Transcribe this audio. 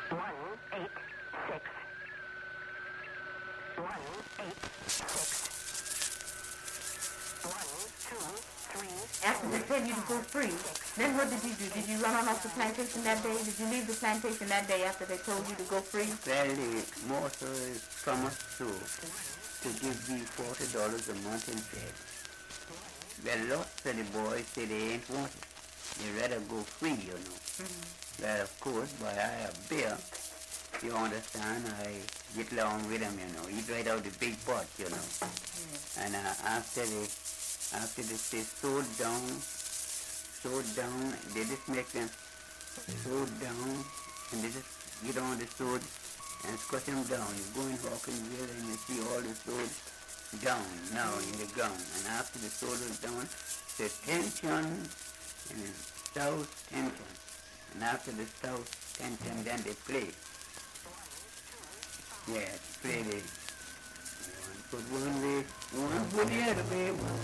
186. 186. 1, 2, 3. After they tell you to go free, then what did you do? Did you run on off the plantation that day? Did you leave the plantation that day after they told you to go free? Well, the master promised to give me $40 a month in pay. Well, lots of the boys say they ain't want it. They rather go free, you know. Mm-hmm. Well, of course, by I have beer, you understand, I get along with them, you know. Eat right out the big pot, you know. Mm-hmm. And after they sewed down, they just make them sewed down, and they just get on the sword and squash them down. You go in Hawkinsville and you see all the swords down now in the ground. And after the sword is down, the tension and the south tension. And after the south tension, then they play. Yeah, play the one foot one way, one foot the other way.